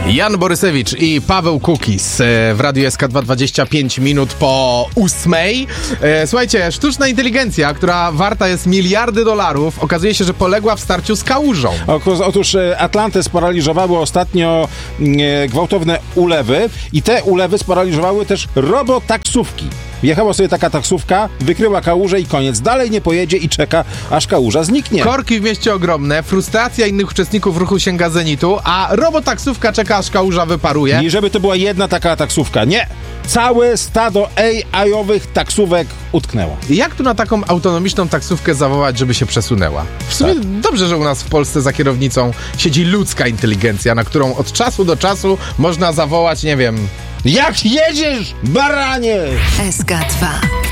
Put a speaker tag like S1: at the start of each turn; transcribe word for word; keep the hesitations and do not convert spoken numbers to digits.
S1: Jan Borysewicz i Paweł Kukis w Radiu S K dwa, dwadzieścia pięć minut po ósmej. Słuchajcie, sztuczna inteligencja, która warta jest miliardy dolarów, okazuje się, że poległa w starciu z kałużą.
S2: Otóż Atlantę sparaliżowały ostatnio gwałtowne ulewy i te ulewy sparaliżowały też robotaksówki. Jechała sobie taka taksówka, wykryła kałużę i koniec. Dalej nie pojedzie i czeka, aż kałuża zniknie.
S1: Korki w mieście ogromne, frustracja innych uczestników ruchu sięga zenitu, a robotaksówka czeka, aż kałuża wyparuje.
S2: I żeby to była jedna taka taksówka. Nie! Całe stado A I-owych taksówek utknęło.
S1: Jak tu na taką autonomiczną taksówkę zawołać, żeby się przesunęła? W sumie tak. Dobrze, że u nas w Polsce za kierownicą siedzi ludzka inteligencja, na którą od czasu do czasu można zawołać, nie wiem...
S2: Jak jedziesz, baranie!
S3: S K dwa.